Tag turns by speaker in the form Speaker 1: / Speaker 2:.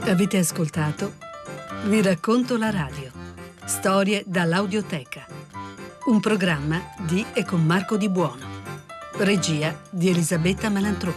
Speaker 1: Avete ascoltato Vi racconto la radio. Storie dall'Audioteca. Un programma di e con Marco Di Buono. Regia di Elisabetta Malantroni.